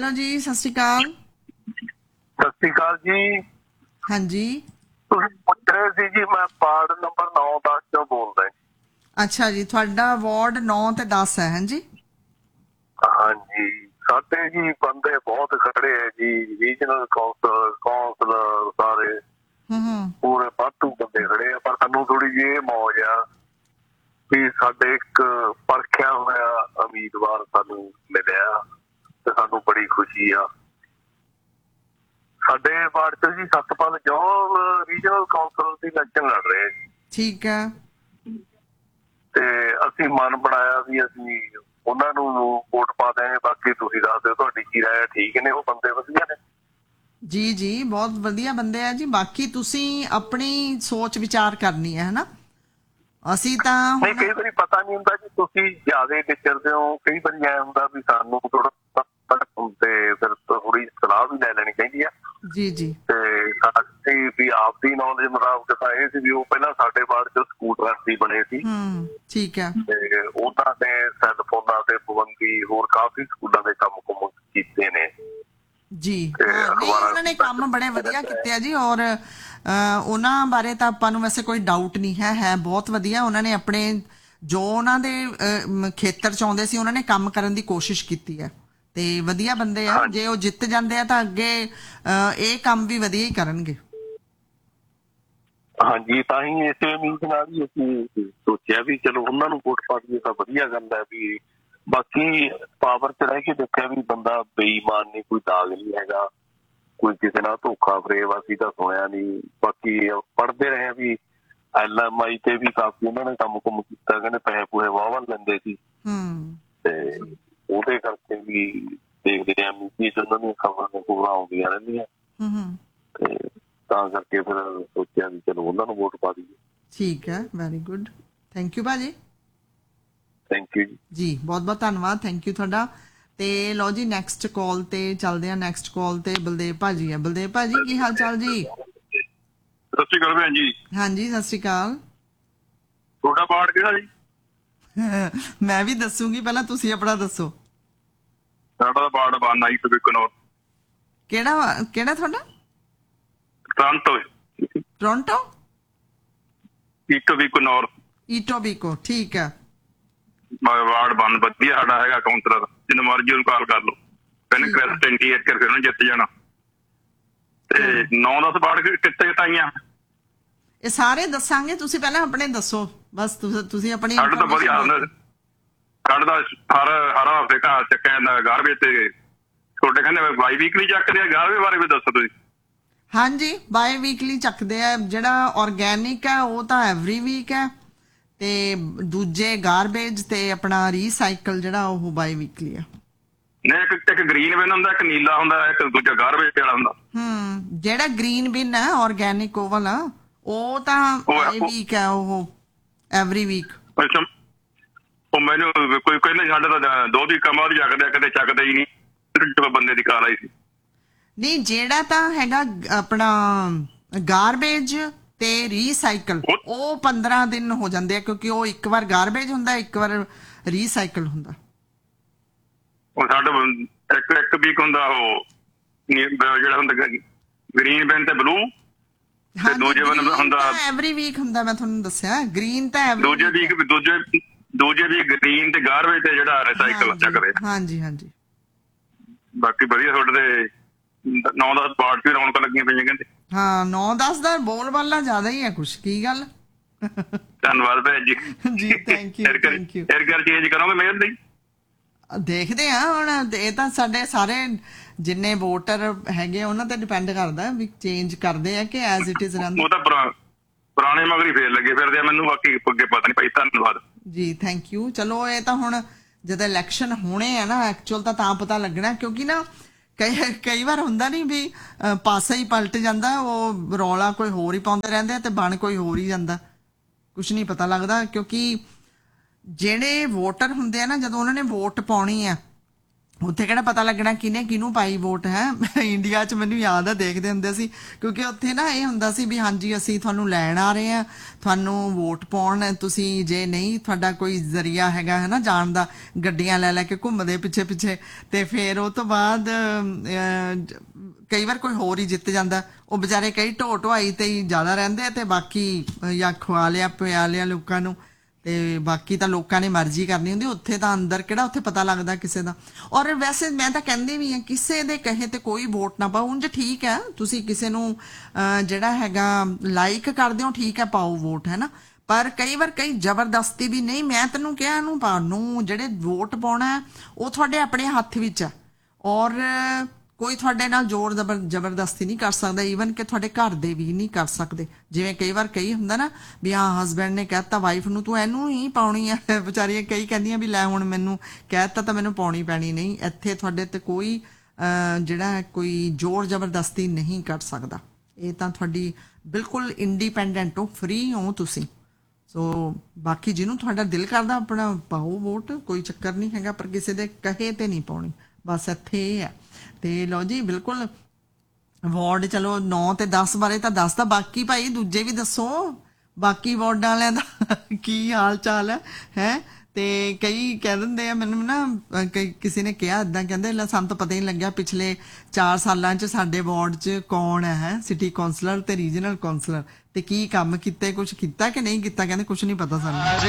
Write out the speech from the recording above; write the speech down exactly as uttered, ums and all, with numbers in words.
Hello ਜੀ, ਸਤਿ ਸ਼੍ਰੀ ਅਕਾਲ। ਸਤਿ ਸ਼੍ਰੀ ਅਕਾਲ ਜੀ। ਹਾਂਜੀ, ਤੁਸੀਂ ਪੁੱਛ ਰਹੇ ਸੀ ਜੀ, ਮੈਂ ਵਾਰਡ ਨੰਬਰ ਨੌ ਦਸ ਚੋਂ ਬੋਲਦਾ। ਅੱਛਾ ਜੀ, ਤੁਹਾਡਾ ਵਾਰਡ ਨੌ ਤੇ ਦਸ ਹੈ। ਹਾਂਜੀ ਹਾਂਜੀ, ਸਾਡੇ ਜੀ ਬੰਦੇ ਬਹੁਤ ਖੜੇ ਹੈ ਜੀ, ਰੀਜਨਲ ਕੌਂਸਲ ਕੌਂਸਲਰ ਸਾਰੇ ਹੂੰ ਹੂੰ ਪੂਰੇ ਵਾਧੂ ਬੰਦੇ ਖੜੇ ਆ। ਪਰ ਸਾਨੂੰ ਥੋੜੀ ਜਿਹੀ ਇਹ ਮੌਜ ਆ ਵੀ ਸਾਡੇ ਇੱਕ ਪਰਖਿਆ ਹੋਇਆ ਉਮੀਦਵਾਰ ਸਾਨੂੰ ਮਿਲਿਆ ਤੇ ਸਾਨੂੰ ਬੜੀ ਖੁਸ਼ੀ ਆ। ਸਾਡੇ ਵਾਰਡ ਚ ਜੀ ਸਤਪਾਲ ਜੌਹਲ ਰੀਜਨਲ ਕੌਂਸਲ ਦੀ ਇਲੈਕਸ਼ਨ ਲੜ ਰਹੇ। ਠੀਕ ਹੈ। ਤੇ ਅਸੀਂ ਮਨ ਬਣਾਇਆ ਵੀ ਅਸੀਂ ਉਹਨਾਂ ਨੂੰ ਵੋਟ ਪਾ ਦਿਆਂਗੇ। ਬਾਕੀ ਤੁਸੀਂ ਦੱਸ ਦਿਓ ਤੁਹਾਡੀ ਕੀ ਰਾਏ। ਠੀਕ ਨੇ ਉਹ ਬੰਦੇ? ਵਧੀਆ ਨੇ ਜੀ ਜੀ, ਬਹੁਤ ਵਧੀਆ ਬੰਦੇ ਆ ਜੀ। ਬਾਕੀ ਤੁਸੀਂ ਆਪਣੀ ਸੋਚ ਵਿਚਾਰ ਕਰਨੀ ਹੈ ਹਨਾ। ਅਸੀਂ ਤਾਂ ਨਹੀਂ, ਕਈ ਵਾਰੀ ਪਤਾ ਨਹੀਂ ਹੁੰਦਾ ਜੀ, ਤੁਸੀਂ ਜ਼ਿਆਦਾ ਵਿਚਰਦੇ ਹੋ। ਕਈ ਵਾਰੀ ਐ ਹੁੰਦਾ ਵੀ ਸਾਨੂੰ ਥੋੜਾ ਤੇ ਫਿਰ ਥੋੜੀ ਸਲਾਹ ਵੀ ਲੈ ਲੈਣੀ ਚਾਹੀਦੀ ਆ। ਜੀ ਜੀ, ਤੇ ਸਾਡੀ ਵੀ ਆਪਦੀ ਨੌਲੇਜ ਮੁਤਾਬਕ ਤਾਂ ਇਹ ਸੀ ਵੀ ਉਹ ਪਹਿਲਾਂ ਸਾਡੇ ਵਾਰਡ ਚ ਸਕੂਲ ਟਰੱਸਟੀ ਬਣੇ ਸੀ। ਹੂੰ ਠੀਕ ਹੈ। ਤੇ ਉਹਨਾਂ ਨੇ ਸੈੱਲ ਫੋਨਾਂ ਤੇ ਪਾਬੰਦੀ ਹੋਰ ਕਾਫੀ ਸਕੂਲਾਂ ਦੇ ਕੰਮ ਕੁਮ ਕੀਤੇ ਨੇ ਜੀ ਤੇ ਹਾਂ, ਨਹੀਂ ਅਖਬਾਰਾਂ ਉਹਨਾਂ ਨੇ ਕੰਮ ਬੜੇ ਵਧੀਆ ਕੀਤੇ ਆ ਜੀ। ਔਰ ਉਹਨਾਂ ਬਾਰੇ ਤਾਂ ਆਪਾਂ ਨੂੰ ਵੈਸੇ ਕੋਈ ਡਾਊਟ ਨਹੀਂ ਹੈ ਹੈ ਬਹੁਤ ਵਧੀਆ। ਉਹਨਾਂ ਨੇ ਆਪਣੇ ਜੋ ਉਹਨਾਂ ਦੇ ਖੇਤਰ ਚ ਆਉਂਦੇ ਸੀ ਉਹਨਾਂ ਨੇ ਕੰਮ ਕਰਨ ਦੀ ਕੋਸ਼ਿਸ਼ ਕੀਤੀ ਹੈ ਤੇ ਵਧੀਆ ਬੰਦੇ ਆ। ਜੇ ਉਹ ਜਿੱਤ ਜਾਂਦੇ ਆ ਤਾਂ ਅੱਗੇ ਇਹ ਕੰਮ ਵੀ ਵਧੀਆ ਹੀ ਕਰਨਗੇ। ਹਾਂਜੀ, ਤਾਂ ਹੀ ਇਸੇ ਉਮੀਦ ਨਾਲ ਹੀ ਅਸੀਂ ਸੋਚਿਆ ਵੀ ਚਲੋ ਉਹਨਾਂ ਨੂੰ ਵੋਟ ਪਾ ਦਈਏ ਤਾਂ ਵਧੀਆ ਗੱਲ ਹੈ। ਵੀ ਬਾਕੀ ਪਾਵਰ ਚ ਰਹਿ ਕੇ ਦੇਖਿਆ ਵੀ ਬੰਦਾ ਬੇਈਮਾਨ ਨਹੀਂ, ਕੋਈ ਦਾਗ ਨਹੀਂ ਹੈਗਾ, ਕੋਈ ਕਿਸੇ ਨਾਲ ਧੋਖਾ ਫਰੇਬ ਅਸੀਂ ਤਾਂ ਸੁਣਿਆ ਨਹੀਂ। ਬਾਕੀ ਪੜ੍ਹਦੇ ਰਹੇ ਵੀ ਐਲ ਐਮ ਆਈ ਤੇ ਵੀ ਕਾਫੀ ਉਹਨਾਂ ਨੇ ਕੰਮ ਕੁਮ ਕੀਤਾ। ਕਹਿੰਦੇ ਪੈਸੇ ਪੂਸੇ ਵਾਹ ਲੈਂਦੇ ਸੀ ਤੇ ਉਹਦੇ ਕਰਕੇ ਵੀ ਦੇਖਦੇ ਰਹੇ ਮੀਡੀਆ ਚ ਉਹਨਾਂ ਦੀਆਂ ਖਬਰਾਂ ਖਬਰਾਂ ਆਉਂਦੀਆਂ ਰਹਿੰਦੀਆਂ ਤੇ ਤਾਂ ਕਰਕੇ ਫਿਰ ਸੋਚਿਆ ਵੀ ਚਲੋ ਉਹਨਾਂ ਨੂੰ ਵੋਟ ਪਾ ਦਈਏ। ਠੀਕ ਹੈ, ਵੈਰੀ ਗੁੱਡ, ਥੈਂਕ ਯੂ ਭਾਜੀ। ਥੈਂਕ ਯੂ ਜੀ, ਬਹੁਤ ਬਹੁਤ ਧੰਨਵਾਦ, ਥੈਂਕ ਯੂ ਤੁਹਾਡਾ। ਤੇ ਲਓ ਜੀ, ਨੈਕਸਟ ਕਾਲ ਤੇ ਚੱਲਦੇ ਆ। ਨੈਕਸਟ ਕਾਲ ਤੇ ਬਲਦੇਵ ਭਾਜੀ ਆ। ਬਲਦੇਵ ਭਾਜੀ, ਕੀ ਹਾਲ ਚਾਲ ਜੀ? ਸਤਿ ਸ਼੍ਰੀ ਅਕਾਲ ਭੈਣ ਜੀ। ਹਾਂਜੀ, ਸਤਿ ਸ਼੍ਰੀ ਅਕਾਲ। ਤੁਹਾਡਾ ਵਾਰਡ ਕਿਹੜਾ ਜੀ? ਮੈਂ ਵੀ ਦੱਸੂਗੀ, ਪਹਿਲਾਂ ਤੁਸੀਂ ਆਪਣਾ ਦੱਸੋ। ਸਾਡਾ ਵਾਰਡ ਵਨ ਆਈ ਕਨੌਰ। ਕਿਹੜਾ ਕਿਹੜਾ ਤੁਹਾਡਾ? ਟੋਰਾਂਟੋ। ਟੋਰਾਂਟੋ ਈਟੋਬੀਕੋ। ਈਟੋਬੀਕੋ, ਠੀਕ ਹੈ। ਵਾਰਡ ਵਨ ਵਧੀਆ ਸਾਡਾ ਹੈਗਾ ਕਾਉਂਸਲਰ, ਜਿੰਨਾ ਮਰਜ਼ੀ ਉਹਨੂੰ ਕਾਲ ਕਰ ਲਓ। ਪਹਿਲਾਂ ਕ੍ਰਿਸਟੈਂਟੀ ਕਰਕੇ ਉਹਨੂੰ ਜਿੱਤ ਜਾਣਾ। ਤੇ ਨੌ ਦਸ ਵਾਰਡ ਕਿੱਥੇ ਆਈਆਂ ਇਹ ਸਾਰੇ ਦੱਸਾਂਗੇ। ਤੁਸੀਂ ਪਹਿਲਾਂ ਆਪਣੇ ਦੱਸੋ ਬਸ। ਤੁਸੀਂ ਆਪਣੀ ਸਾਡੇ ਤਾਂ ਵਧੀਆ ਸਾਡੇ ਤਾਂ ਹਰ ਹਰ ਹਫ਼ਤੇ ਘਰ ਚੱਕਿਆ ਜਾਂਦਾ ਗਾਰਬੇਜ ਤੇ। ਤੁਹਾਡੇ ਕਹਿੰਦੇ ਬਾਈ ਵੀਕਲੀ ਚੱਕਦੇ ਆ, ਗਾਰਬੇਜ ਬਾਰੇ ਵੀ ਦੱਸੋ ਤੁਸੀਂ। ਹਾਂਜੀ, ਬਾਈ ਵੀਕਲੀ ਚੱਕਦੇ ਆ। ਜਿਹੜਾ ਔਰਗੈਨਿਕ ਹੈ ਉਹ ਤਾਂ ਐਵਰੀ ਵੀਕ ਹੈ ਤੇ ਦੂਜੇ ਗਾਰਬੇਜ ਤੇ ਆਪਣਾ ਰੀਸਾਈਕਲ ਜਿਹੜਾ ਉਹ ਬਾਈ ਵੀਕਲੀ ਆ। ਨਹੀਂ, ਇੱਕ ਇੱਕ ਗ੍ਰੀਨ ਬਿਨ ਹੁੰਦਾ, ਇੱਕ ਨੀਲਾ ਹੁੰਦਾ, ਇੱਕ ਦੂਜਾ ਗਾਰਬੇਜ ਵਾਲਾ ਹੁੰਦਾ। ਹੂੰ, ਜਿਹੜਾ ਗ੍ਰੀਨ ਬਿਨ ਹੈ ਔਰਗੈਨਿਕ ਉਹ ਵਾਲਾ ਉਹ ਤਾਂ ਬਾਈ ਵੀਕ ਹੈ, ਉਹ ਐਵਰੀ ਵੀਕ। ਅੱਛਾ, ਉਹ ਮੈਨੂੰ ਕੋਈ ਕਹਿੰਦੇ ਸਾਡੇ ਤਾਂ ਦੋ ਦੀ ਕਮਾ ਦੀ ਚੱਕਦੇ, ਕਦੇ ਚੱਕਦੇ ਹੀ ਨਹੀਂ। ਬੰਦੇ ਦੀ ਕਾਰ ਆਈ ਸੀ। ਨਹੀਂ, ਜਿਹੜਾ ਤਾਂ ਹੈਗਾ ਆਪਣਾ ਗਾਰਬੇਜ ਤੇ ਰੀਸਾਈਕਲ ਉਹ ਪੰਦਰਾਂ ਦਿਨ ਹੋ ਜਾਂਦੇ ਆ, ਕਿਉਂਕਿ ਉਹ ਇੱਕ ਵਾਰ ਗਾਰਬੇਜ ਹੁੰਦਾ, ਇੱਕ ਵਾਰ ਰੀਸਾਈਕਲ ਹੁੰਦਾ। ਉਹ ਸਾਡਾ ਇੱਕ ਇੱਕ ਵੀਕ ਹੁੰਦਾ ਉਹ ਜਿਹੜਾ ਹੁੰਦਾ ਗ੍ਰੀਨ ਬਿਨ ਤੇ ਬਲੂ, ਤੇ ਦੂਜੇ ਬੰਦੇ ਹੁੰਦਾ ਐਵਰੀ ਵੀਕ ਹੁੰਦਾ। ਮੈਂ ਤੁਹਾਨੂੰ ਦੱਸਿਆ ਗ੍ਰੀਨ ਤਾਂ ਐਵਰੀ ਦੂਜੇ ਵੀਕ ਦੂਜੇ ਦੂਜੇ ਵੀ ਗ੍ਰੀਨ ਤੇ ਗਾਰਬੇਜ ਤੇ ਜਿਹੜਾ ਰੀਸਾਈਕਲ ਚੱਕਦੇ। ਹਾਂਜੀ ਹਾਂਜੀ, ਬਾਕੀ ਵਧੀਆ। ਤੁਹਾਡੇ ਤੇ ਨੌ ਦਸ ਵਾਰਡ ਵੀ ਰੌਣਕਾਂ ਲੱਗੀਆਂ ਪਈਆਂ ਕਹਿੰਦੇ। ਹਾਂ, ਨੌ ਦਸ ਦਾ ਬੋਲ ਬਾਲਾ ਜ਼ਿਆਦਾ ਹੀ ਹੈ ਕੁਛ। ਕੀ ਗੱਲ? ਧੰਨਵਾਦ ਭੈਣ ਜੀ। ਜੀ ਥੈਂਕ ਯੂ ਥੈਂਕ ਯੂ। ਫਿਰ ਚੇਂਜ ਕਰੋਗੇ ਮੇਅਰ ਦੀ? ਦੇਖਦੇ ਆ ਹੁਣ। ਇਹ ਤਾਂ ਸਾਡੇ ਸਾਰੇ ਜਿੰਨੇ ਵੋਟਰ ਹੈਗੇ ਉਹਨਾਂ ਤੇ ਡਿਪੈਂਡ ਕਰਦਾ ਵੀ ਚੇਂਜ ਕਰਦੇ ਆ ਕਿ ਐਜ਼ ਇਟ ਇਜ਼ ਰਹਿੰਦਾ। ਉਹ ਤਾਂ ਪੁਰਾਣੇ ਮਗਰੀ ਫੇਰ ਲੱਗੇ ਫਿਰਦੇ ਆ ਮੈਨੂੰ। ਬਾਕੀ ਅੱਗੇ ਪਤਾ ਨਹੀਂ ਭਾਈ। ਧੰਨਵਾਦ ਜੀ, ਥੈਂਕ ਯੂ। ਚਲੋ, ਇਹ ਤਾਂ ਹੁਣ ਜਦੋਂ ਇਲੈਕਸ਼ਨ ਹੋਣੇ ਆ ਨਾ ਐਕਚੁਅਲ ਤਾਂ ਤਾਂ ਪਤਾ ਲੱਗਣਾ, ਕਿਉਂਕਿ ਨਾ ਕਈ ਕਈ ਵਾਰ ਹੁੰਦਾ ਨਹੀਂ ਵੀ ਪਾਸਾ ਹੀ ਪਲਟ ਜਾਂਦਾ। ਉਹ ਰੌਲਾ ਕੋਈ ਹੋਰ ਹੀ ਪਾਉਂਦੇ ਰਹਿੰਦੇ ਆ ਤੇ ਬਣ ਕੋਈ ਹੋਰ ਹੀ ਜਾਂਦਾ। ਕੁਛ ਨਹੀਂ ਪਤਾ ਲੱਗਦਾ, ਕਿਉਂਕਿ ਜਿਹੜੇ ਵੋਟਰ ਹੁੰਦੇ ਆ ਨਾ ਜਦੋਂ ਉਹਨਾਂ ਨੇ ਵੋਟ ਪਾਉਣੀ ਆ ਉੱਥੇ ਕਿਹੜਾ ਪਤਾ ਲੱਗਣਾ ਕਿਹਨੇ ਕਿਹਨੂੰ ਪਾਈ ਵੋਟ ਹੈ। ਇੰਡੀਆ 'ਚ ਮੈਨੂੰ ਯਾਦ ਆ ਦੇਖਦੇ ਹੁੰਦੇ ਸੀ, ਕਿਉਂਕਿ ਉੱਥੇ ਨਾ ਇਹ ਹੁੰਦਾ ਸੀ ਵੀ ਹਾਂਜੀ ਅਸੀਂ ਤੁਹਾਨੂੰ ਲੈਣ ਆ ਰਹੇ ਆ, ਤੁਹਾਨੂੰ ਵੋਟ ਪਾਉਣ, ਤੁਸੀਂ ਜੇ ਨਹੀਂ ਤੁਹਾਡਾ ਕੋਈ ਜ਼ਰੀਆ ਹੈਗਾ ਹੈ ਨਾ ਜਾਣ ਦਾ, ਗੱਡੀਆਂ ਲੈ ਲੈ ਕੇ ਘੁੰਮਦੇ ਪਿੱਛੇ ਪਿੱਛੇ, ਤੇ ਫਿਰ ਉਹ ਤੋਂ ਬਾਅਦ ਅਹ, ਕਈ ਵਾਰ ਕੋਈ ਹੋਰ ਹੀ ਜਿੱਤ ਜਾਂਦਾ, ਉਹ ਵਿਚਾਰੇ ਕਈ ਢੋ ਢੁਆਈ ਤੇ ਹੀ ਜ਼ਿਆਦਾ ਰਹਿੰਦੇ ਆ, ਤੇ ਬਾਕੀ ਜਾਂ ਖਵਾ ਲਿਆ ਪਿਆ ਲਿਆ ਲੋਕਾਂ ਨੂੰ, ਤੇ ਬਾਕੀ ਤਾਂ ਲੋਕਾਂ ਨੇ ਮਰਜ਼ੀ ਕਰਨੀ ਹੁੰਦੀ। ਉੱਥੇ ਤਾਂ ਅੰਦਰ ਕਿਹੜਾ ਉੱਥੇ ਪਤਾ ਲੱਗਦਾ ਕਿਸੇ ਦਾ। ਔਰ ਵੈਸੇ ਮੈਂ ਤਾਂ ਕਹਿੰਦੀ ਵੀ ਹਾਂ ਕਿਸੇ ਦੇ ਕਹੇ ਤੇ ਕੋਈ ਵੋਟ ਨਾ ਪਾਓ। ਉਂਝ ਠੀਕ ਹੈ ਤੁਸੀਂ ਕਿਸੇ ਨੂੰ ਅਹ, ਜਿਹੜਾ ਹੈਗਾ ਲਾਈਕ ਕਰਦੇ ਹੋ, ਠੀਕ ਹੈ ਪਾਓ ਵੋਟ, ਹੈ ਨਾ, ਪਰ ਕਈ ਵਾਰ ਕਈ ਜ਼ਬਰਦਸਤੀ ਵੀ ਨਹੀਂ। ਮੈਂ ਤੈਨੂੰ ਕਿਹਾ ਨੂੰ ਪਾ ਨੂੰ ਜਿਹੜੇ ਵੋਟ ਪਾਉਣਾ ਉਹ ਤੁਹਾਡੇ ਆਪਣੇ ਹੱਥ ਵਿੱਚ ਹੈ, ਔਰ ਕੋਈ ਤੁਹਾਡੇ ਨਾਲ ਜ਼ੋਰ ਜ਼ਬਰ ਜ਼ਬਰਦਸਤੀ ਨਹੀਂ ਕਰ ਸਕਦਾ, ਈਵਨ ਕਿ ਤੁਹਾਡੇ ਘਰ ਦੇ ਵੀ ਨਹੀਂ ਕਰ ਸਕਦੇ। ਜਿਵੇਂ ਕਈ ਵਾਰ ਕਈ ਹੁੰਦਾ ਨਾ ਵੀ ਹਾਂ ਹਸਬੈਂਡ ਨੇ ਕਹਿਤਾ ਵਾਈਫ ਨੂੰ ਤੂੰ ਇਹਨੂੰ ਹੀ ਪਾਉਣੀ ਹੈ, ਵਿਚਾਰੀਆਂ ਕਈ ਕਹਿੰਦੀਆਂ ਵੀ ਲੈ ਹੁਣ ਮੈਨੂੰ ਕਹਿਤਾ ਤਾਂ ਮੈਨੂੰ ਪਾਉਣੀ ਪੈਣੀ। ਨਹੀਂ, ਇੱਥੇ ਤੁਹਾਡੇ ਤੇ ਕੋਈ ਜਿਹੜਾ ਕੋਈ ਜ਼ੋਰ ਜ਼ਬਰਦਸਤੀ ਨਹੀਂ ਕਰ ਸਕਦਾ। ਇਹ ਤਾਂ ਤੁਹਾਡੀ ਬਿਲਕੁਲ ਇੰਡੀਪੈਂਡੈਂਟ ਹੋ, ਫ੍ਰੀ ਹੋ ਤੁਸੀਂ। ਸੋ ਬਾਕੀ ਜਿਹਨੂੰ ਤੁਹਾਡਾ ਦਿਲ ਕਰਦਾ ਆਪਣਾ ਪਾਓ ਵੋਟ, ਕੋਈ ਚੱਕਰ ਨਹੀਂ ਹੈਗਾ, ਪਰ ਕਿਸੇ ਦੇ ਕਹੇ ਤੇ ਨਹੀਂ ਪਾਉਣੀ, ਬਸ ਇੱਥੇ ਇਹ ਹੈ। ਤੇ ਲਓ ਜੀ, ਬਿਲਕੁਲ ਵਾਰਡ ਚਲੋ ਨੌ ਤੇ ਦਸ ਬਾਰੇ ਤਾਂ ਦੱਸਦਾ, ਬਾਕੀ ਭਾਈ ਦੂਜੇ ਵੀ ਦੱਸੋ, ਬਾਕੀ ਵਾਰਡਾਂ ਵਾਲਿਆਂ ਦਾ ਕੀ ਹਾਲ ਚਾਲ ਹੈ ਹੈ ਤੇ ਕਈ ਕਹਿ ਦਿੰਦੇ ਆ ਮੈਨੂੰ ਨਾ, ਕਈ ਕਿਸੇ ਨੇ ਕਿਹਾ ਇੱਦਾਂ, ਕਹਿੰਦੇ ਲੈ ਸਾਨੂੰ ਤਾਂ ਪਤਾ ਹੀ ਨਹੀਂ ਲੱਗਿਆ ਪਿਛਲੇ ਚਾਰ ਸਾਲਾਂ 'ਚ ਸਾਡੇ ਵਾਰਡ 'ਚ ਕੌਣ ਹੈ ਸਿਟੀ ਕੌਂਸਲਰ ਤੇ ਰੀਜਨਲ ਕੌਂਸਲਰ, ਤੇ ਕੀ ਕੰਮ ਕੀਤੇ, ਕੁਝ ਕੀਤਾ ਕਿ ਨਹੀਂ ਕੀਤਾ, ਕਹਿੰਦੇ ਕੁਝ ਨਹੀਂ ਪਤਾ ਸਾਨੂੰ।